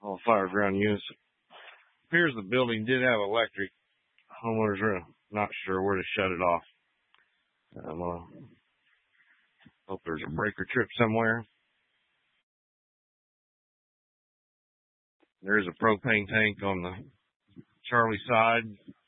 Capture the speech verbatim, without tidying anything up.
all fire ground units. Appears the building did have electric. Homeowners are not sure where to shut it off. I'm gonna hope there's a breaker trip somewhere. There's a propane tank on the Charlie side.